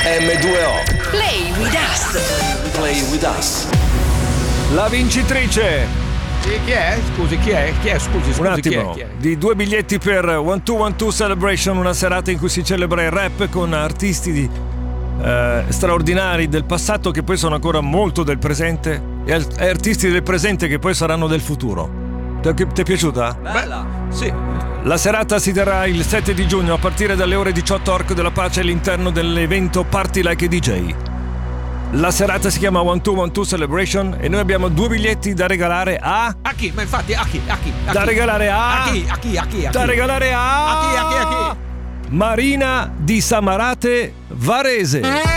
M2O. Play with us. Play with us. La vincitrice. Chi è? Scusi, chi è? Scusi, Un attimo, chi è? di 2 biglietti per 1212 Celebration, una serata in cui si celebra il rap con artisti straordinari del passato che poi sono ancora molto del presente e artisti del presente che poi saranno del futuro. Ti è piaciuta? Bella. Sì. La serata si terrà il 7 di giugno a partire dalle ore 18 Arco della Pace all'interno dell'evento Party Like a DJ. La serata si chiama 1212 Celebration e noi abbiamo 2 biglietti da regalare a... A chi? Ma infatti a chi? Da regalare a... A chi? Da regalare a... A chi? Marina di Samarate Varese.